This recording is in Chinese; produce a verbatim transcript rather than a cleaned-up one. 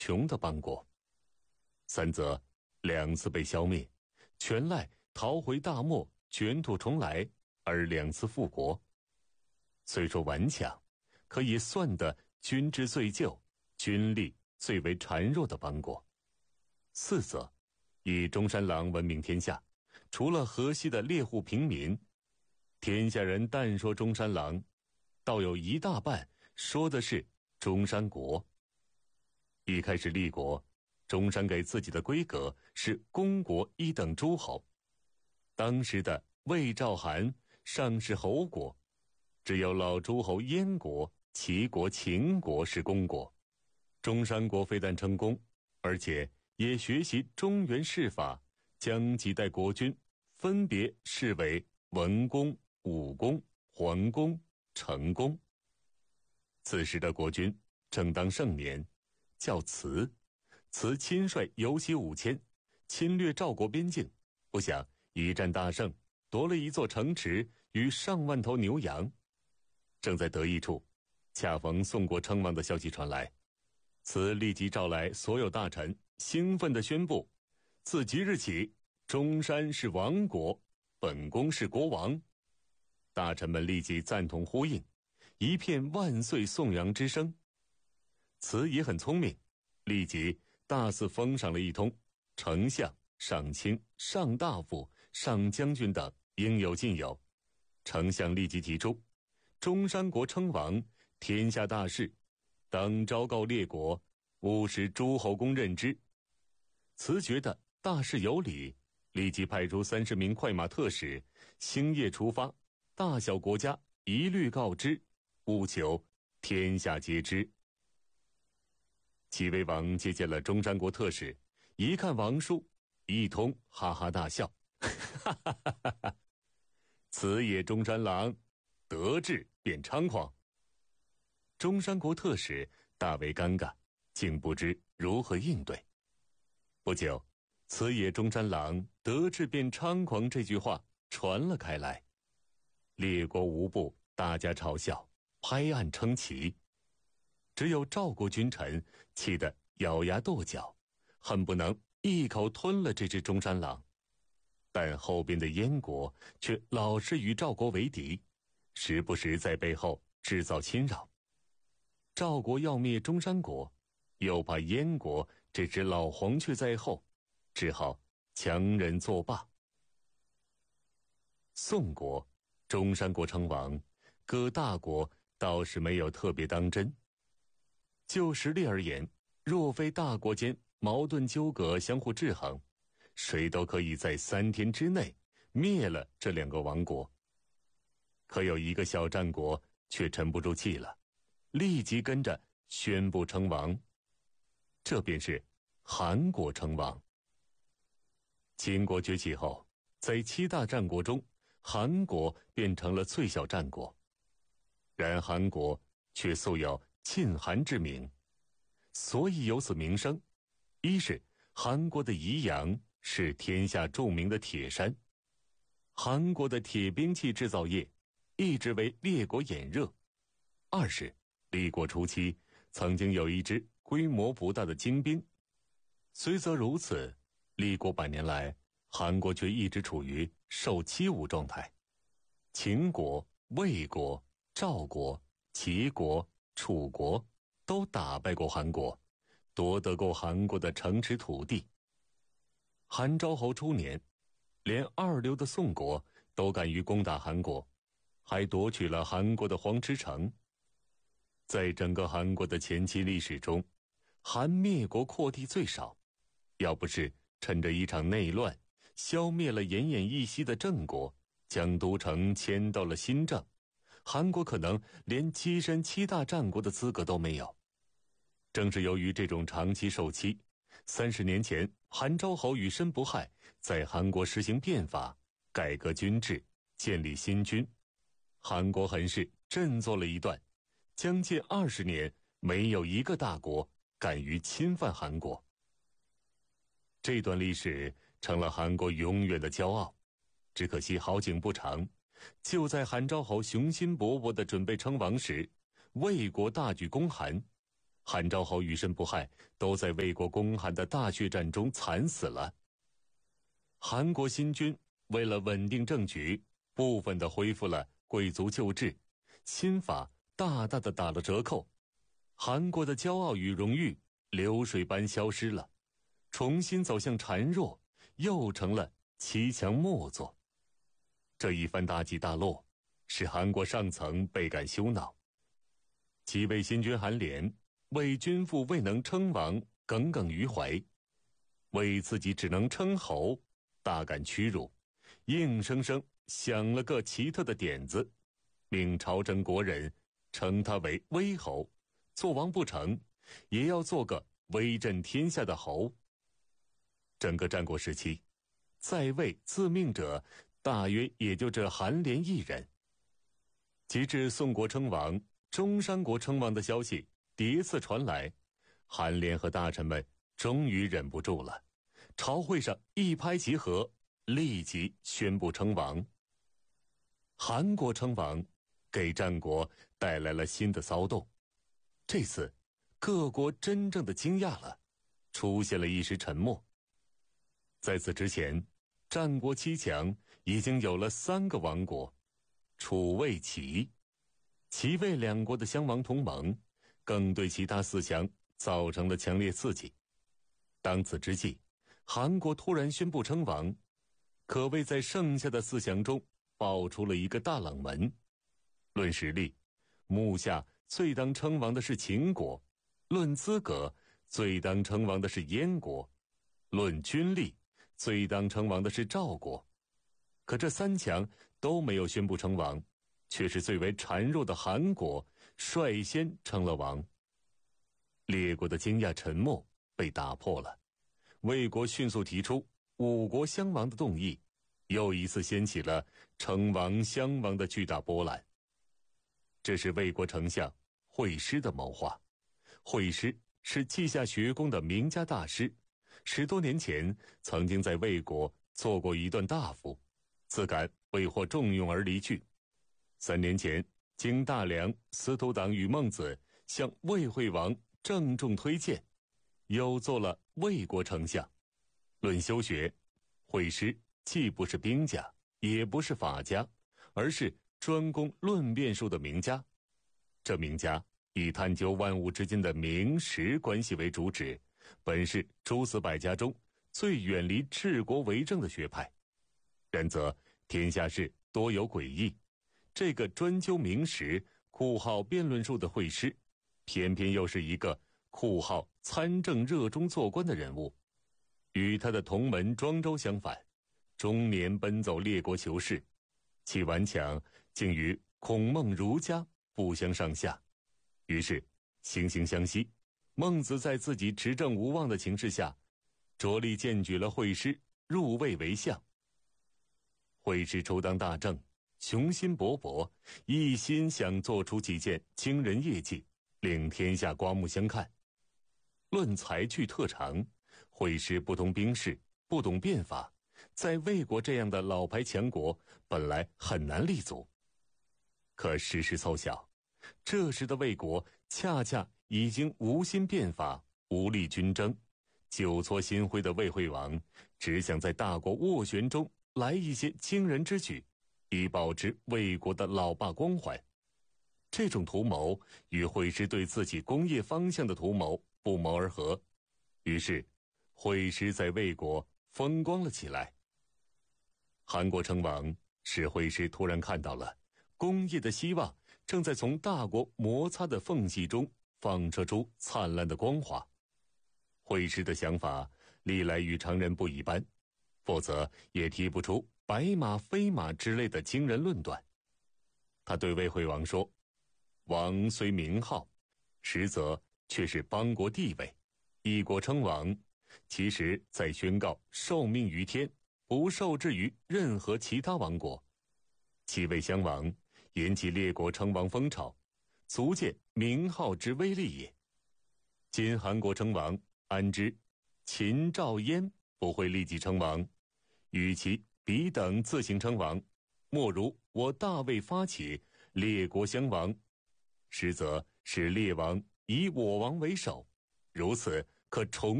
穷的邦国。三则两次被消灭，全赖逃回大漠，卷土重来而两次复国。虽说顽强，可以算得军制最旧，军力最为孱弱的邦国。四则以中山狼闻名天下，除了河西的猎户平民，天下人但说中山狼，倒有一大半说的是中山国。一开始立国，中山给自己的规格是公国一等诸侯，当时的魏赵韩尚是侯国，只有老诸侯燕国、齐国、秦国是公国。中山国非但称公，而且也学习中原士法，将几代国君分别视为文公、武公、桓公、成公。此时的国君正当盛年，叫慈。慈亲率游骑五千，侵略赵国边境，不想一战大胜，夺了一座城池与上万头牛羊。正在得意处，恰逢宋国称王的消息传来，慈立即召来所有大臣，兴奋地宣布，自即日起，中山是王国，本宫是国王。大臣们立即赞同呼应，一片万岁颂扬之声。慈也很聪明，立即大肆封赏了一通，丞相、上卿、上大夫、上将军等应有尽有。丞相立即提出，中山国称王，天下大事，当昭告列国，务使诸侯公认之。慈觉得大事有理，立即派出三十名快马特使，星夜出发，大小国家一律告知，务求天下皆知。齐威王接见了中山国特使，一看王书，一通哈哈大笑，哈哈哈哈哈！此也中山狼，得志便猖狂。中山国特使大为尴尬，竟不知如何应对。不久，此也中山狼，得志便猖狂这句话传了开来，列国无不大家嘲笑，拍案称奇。只有赵国君臣气得咬牙跺脚，恨不能一口吞了这只中山狼。但后边的燕国却老是与赵国为敌，时不时在背后制造侵扰。赵国要灭中山国，又怕燕国这只老黄雀在后，只好强忍作罢。宋国，中山国称王，各大国倒是没有特别当真。就实力而言，若非大国间矛盾纠葛相互制衡，谁都可以在三天之内灭了这两个王国。可有一个小战国却沉不住气了，立即跟着宣布称王，这便是韩国称王。秦国崛起后，在七大战国中，韩国变成了最小战国。然韩国却素有晋韩之名，所以有此名声。一是韩国的宜阳是天下著名的铁山，韩国的铁兵器制造业一直为列国眼热。二是立国初期曾经有一支规模不大的精兵，虽则如此，立国百年来，韩国却一直处于受欺侮状态。秦国、魏国、赵国、齐国、楚国都打败过韩国，夺得过韩国的城池土地。韩昭侯初年，连二流的宋国都敢于攻打韩国，还夺取了韩国的黄池城。在整个韩国的前期历史中，韩灭国扩地最少，要不是趁着一场内乱，消灭了奄奄一息的郑国，将都城迁到了新郑，韩国可能连跻身七大战国的资格都没有。正是由于这种长期受欺，三十年前韩昭侯与申不害在韩国实行变法，改革军制，建立新军，韩国很是振作了一段，将近二十年没有一个大国敢于侵犯韩国。这段历史成了韩国永远的骄傲。只可惜好景不长，就在韩昭侯雄心勃勃地准备称王时，魏国大举攻韩， 韩昭侯与申不害都在魏国攻韩的大血战中惨死了。韩国新军为了稳定政局，部分的恢复了贵族旧制，新法大大的打了折扣，韩国的骄傲与荣誉流水般消失了，重新走向孱弱，又成了欺强莫作。这一番大起大落，使韩国上层倍感羞恼。几位新君韩廉为君父未能称王耿耿于怀，为自己只能称侯大感屈辱，硬生生想了个奇特的点子，命朝政国人称他为威侯，做王不成，也要做个威震天下的侯。整个战国时期，在位自命者大约也就这韩廉一人。及至宋国称王、中山国称王的消息叠次传来，韩廉和大臣们终于忍不住了，朝会上一拍即合，立即宣布称王。韩国称王给战国带来了新的骚动，这次各国真正的惊讶了，出现了一时沉默。在此之前，战国七强已经有了三个王国，楚魏齐，齐魏两国的襄王同盟更对其他四强造成了强烈刺激。当此之际，韩国突然宣布称王，可谓在剩下的四强中爆出了一个大冷门。论实力，目下最当称王的是秦国；论资格，最当称王的是燕国；论军力，最当称王的是赵国。可这三强都没有宣布称王，却是最为孱弱的韩国率先称了王。列国的惊讶沉默被打破了，魏国迅速提出五国相王的动议，又一次掀起了称王相王的巨大波澜。这是魏国丞相惠施的谋划。惠施是稷下学宫的名家大师，十多年前曾经在魏国做过一段大夫，自感未获重用而离去。三年前，经大梁、司徒党与孟子向魏惠王郑重推荐，又做了魏国丞相。论修学，惠施既不是兵家，也不是法家，而是专攻论辩术的名家。这名家以探究万物之间的名实关系为主旨，本是诸子百家中最远离治国为政的学派。然则天下事多有诡异，这个专究名实、酷好辩论术的惠施，偏偏又是一个酷好参政热衷做官的人物。与他的同门庄周相反，终年奔走列国求是，其顽强竟与孔孟儒家不相上下。于是惺惺相惜，孟子在自己执政无望的情势下，着力荐举了惠施入魏为相。惠施初当大政，雄心勃勃，一心想做出几件惊人业绩，令天下刮目相看。论才具特长，惠施不通兵事，不懂变法，在魏国这样的老牌强国本来很难立足。可时势凑巧，这时的魏国恰恰已经无心变法，无力军争，久挫心灰的魏惠王只想在大国斡旋中来一些惊人之举，以保持魏国的老爸光环。这种图谋与惠施对自己工业方向的图谋不谋而合，于是惠施在魏国风光了起来。韩国称王使惠施突然看到了工业的希望正在从大国摩擦的缝隙中放射出灿烂的光华。惠施的想法历来与常人不一般，否则也提不出白马非马之类的惊人论断。他对魏惠王说，王虽名号，实则却是邦国地位，一国称王，其实在宣告受命于天，不受制于任何其他王国。其魏襄王引起列国称王风潮，足见名号之威力也。今韩国称王，安知秦赵燕不会立即称王？与其彼等自行称王，莫如我大魏发起，列国相王，实则是列王以我王为首，如此可重